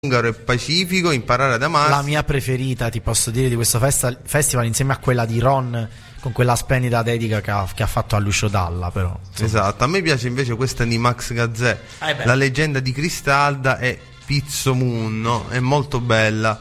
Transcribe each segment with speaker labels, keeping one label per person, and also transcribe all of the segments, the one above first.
Speaker 1: Ungaro e Pacifico, imparare ad amarsi.
Speaker 2: La mia preferita, ti posso dire, di questo festival, insieme a quella di Ron, con quella splendida dedica che ha fatto a Lucio Dalla, però.
Speaker 1: Esatto, a me piace invece questa di Max Gazzè, La leggenda di Cristalda e Pizzo Munno, è molto bella.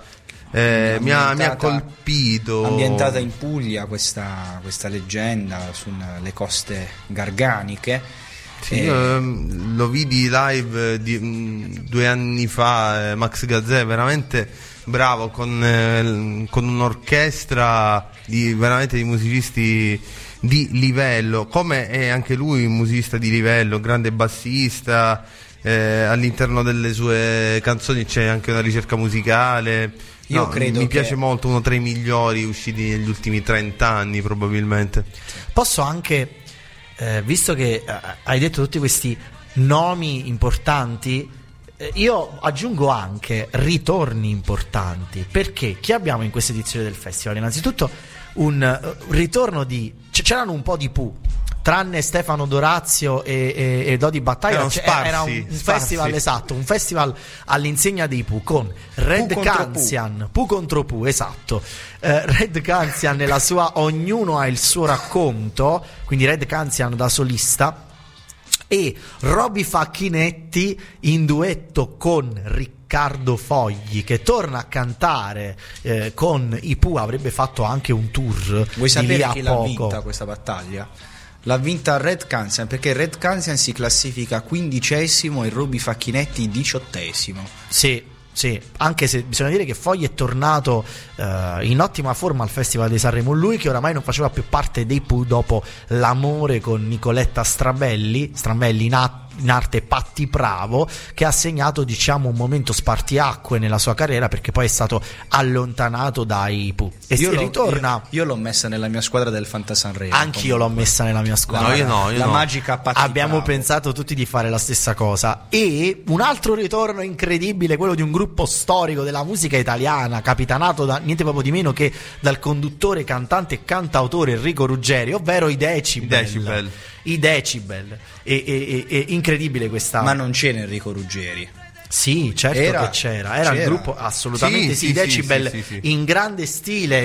Speaker 1: Mi ha colpito.
Speaker 3: Ambientata in Puglia questa leggenda sulle coste garganiche.
Speaker 1: Sì, lo vidi live 2 anni fa. Max Gazzè è veramente bravo, con un'orchestra veramente di musicisti di livello, come è anche lui un musicista di livello, grande bassista. All'interno delle sue canzoni c'è anche una ricerca musicale.
Speaker 3: Io credo
Speaker 1: mi piace molto, uno tra i migliori usciti negli ultimi 30 anni probabilmente.
Speaker 2: Posso anche, visto che hai detto tutti questi nomi importanti, io aggiungo anche ritorni importanti, perché chi abbiamo in questa edizione del festival? Innanzitutto un ritorno c'erano un po' di Pooh, tranne Stefano Dorazio e Dodi Battaglia. Era un festival, esatto, un festival all'insegna dei Pooh, con Red Canzian, Pooh contro Pooh, esatto. Red Canzian nella sua Ognuno ha il suo racconto, quindi Red Canzian da solista, e Roby Facchinetti in duetto con Riccardo Fogli, che torna a cantare con i Pooh. Avrebbe fatto anche un tour.
Speaker 3: Vuoi sapere chi l'ha vinta questa battaglia? L'ha vinta Red Canzian, perché Red Canzian si classifica 15° e Roby Facchinetti 18°.
Speaker 2: Sì, anche se bisogna dire che Fogli è tornato in ottima forma al Festival di Sanremo, lui che oramai non faceva più parte dei Pooh dopo l'amore con Nicoletta Strambelli in arte Patti Bravo, che ha segnato, diciamo, un momento spartiacque nella sua carriera, perché poi è stato allontanato dai Pooh e ritorna.
Speaker 3: Io l'ho messa nella mia squadra del Fantasanremo.
Speaker 2: Anch'io l'ho messa nella mia squadra.
Speaker 1: Io no.
Speaker 3: Magica Patti
Speaker 2: Abbiamo
Speaker 3: Bravo.
Speaker 2: pensato tutti di fare la stessa cosa. E un altro ritorno incredibile, quello di un gruppo storico della musica italiana, capitanato da niente proprio di meno che dal conduttore, cantante e cantautore Enrico Ruggeri, ovvero i Decibel. I Decibel. E incredibile questa.
Speaker 3: Ma non c'era Enrico Ruggeri.
Speaker 2: Sì, certo che c'era un gruppo, assolutamente sì. I Decibel in grande stile,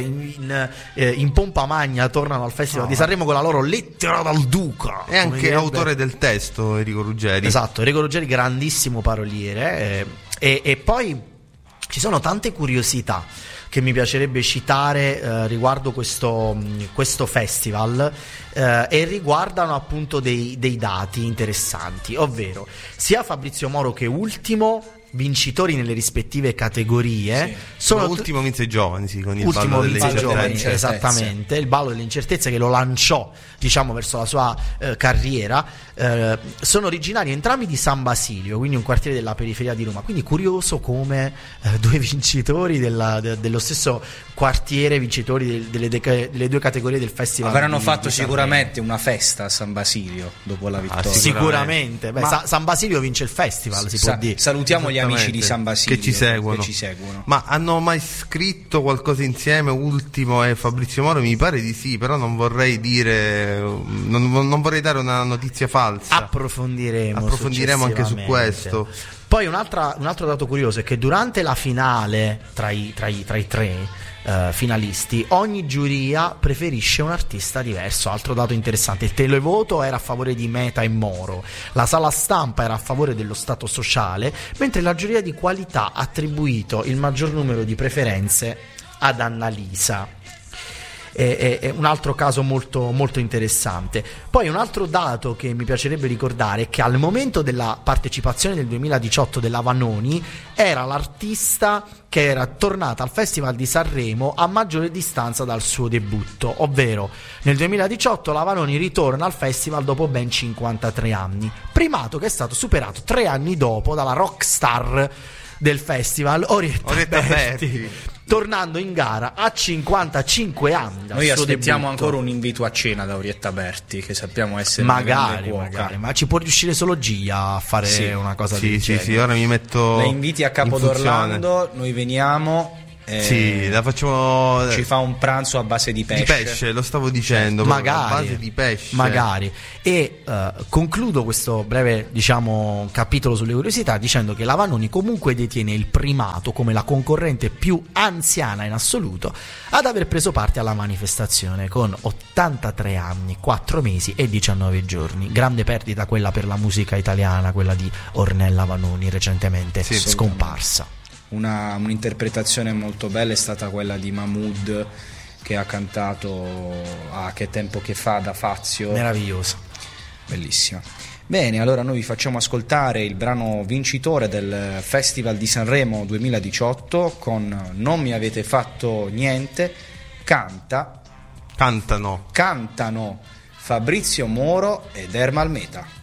Speaker 2: in pompa magna, tornano al Festival di Sanremo con la loro Lettera dal Duca.
Speaker 1: È anche autore del testo Enrico Ruggeri.
Speaker 2: Esatto, Enrico Ruggeri, grandissimo paroliere. E poi ci sono tante curiosità che mi piacerebbe citare riguardo questo festival, e riguardano appunto dei dati interessanti, ovvero sia Fabrizio Moro che Ultimo, vincitori nelle rispettive categorie. Sono
Speaker 1: Ultimo vinse i giovani, con il
Speaker 2: Ultimo
Speaker 1: ballo delle
Speaker 2: incertezze, esattamente, il ballo delle incertezze che lo lanciò, diciamo, verso la sua carriera. Sono originari entrambi di San Basilio, quindi un quartiere della periferia di Roma, quindi curioso come due vincitori dello stesso quartiere, vincitori delle due categorie del festival.
Speaker 3: Avranno fatto sicuramente una festa a San Basilio dopo la vittoria.
Speaker 2: Sicuramente. San Basilio vince il festival, si può dire.
Speaker 3: Salutiamo gli amici di San Basilio
Speaker 1: che ci seguono. Ma hanno mai scritto qualcosa insieme, Ultimo e Fabrizio Moro? Mi pare di sì, però non vorrei dire, non vorrei dare una notizia falsa. Approfondiremo anche su questo.
Speaker 2: Poi un altro dato curioso è che durante la finale tra i tre finalisti, ogni giuria preferisce un artista diverso. Altro dato interessante: il televoto era a favore di Meta e Moro, la sala stampa era a favore dello stato sociale, mentre la giuria di qualità ha attribuito il maggior numero di preferenze ad Annalisa. È un altro caso molto, molto interessante. Poi un altro dato che mi piacerebbe ricordare è che al momento della partecipazione del 2018 della Vanoni era l'artista che era tornata al Festival di Sanremo a maggiore distanza dal suo debutto, ovvero nel 2018 la Vanoni ritorna al festival dopo ben 53 anni, primato che è stato superato 3 anni dopo dalla rockstar del festival, Orietta Berti, tornando in gara a 55 anni.
Speaker 3: Noi aspettiamo ancora un invito a cena da Orietta Berti, che sappiamo essere
Speaker 2: magari, ma ci può riuscire solo Gia a fare una cosa del genere.
Speaker 1: Sì, ora mi metto.
Speaker 3: Le inviti a Capo d'Orlando, noi veniamo
Speaker 1: Sì, la facciamo.
Speaker 3: Ci fa un pranzo a base di pesce.
Speaker 1: Di pesce, lo stavo dicendo.
Speaker 2: Magari.
Speaker 1: A base di pesce.
Speaker 2: Magari. E concludo questo breve, diciamo, capitolo sulle curiosità dicendo che la Vanoni comunque detiene il primato come la concorrente più anziana in assoluto ad aver preso parte alla manifestazione con 83 anni, 4 mesi e 19 giorni. Grande perdita quella per la musica italiana, quella di Ornella Vanoni, recentemente scomparsa.
Speaker 3: Un'interpretazione molto bella è stata quella di Mahmood, che ha cantato Che tempo che fa da Fazio.
Speaker 2: Meravigliosa,
Speaker 3: bellissima. Bene, allora noi vi facciamo ascoltare il brano vincitore del Festival di Sanremo 2018 con Non mi avete fatto niente. Cantano Fabrizio Moro ed Ermal Meta.